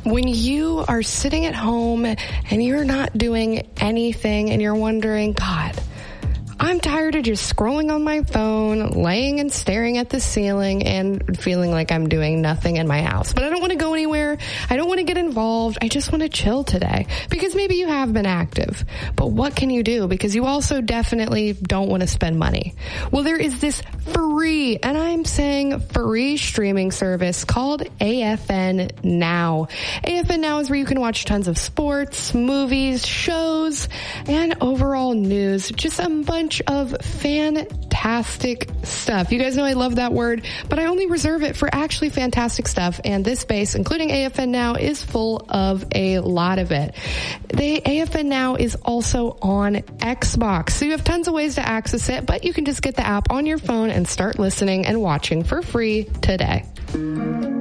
When you are sitting at home and you're not doing anything and you're wondering, God, I'm tired of just scrolling on my phone, laying and staring at the ceiling and feeling like I'm doing nothing in my house. But I don't want to go anywhere. I don't want to get involved. I just want to chill today. Because maybe you have been active. But what can you do? Because you also definitely don't want to spend money. Well, there is this free, and I'm saying free streaming service called AFN Now. AFN Now is where you can watch tons of sports, movies, shows, and overall news. Just a bunch of fantastic stuff. You guys know I love that word, but I only reserve it for actually fantastic stuff, and this base, including AFN Now, is full of a lot of it. The AFN Now is also on Xbox, so you have tons of ways to access it, but you can just get the app on your phone and start listening and watching for free today.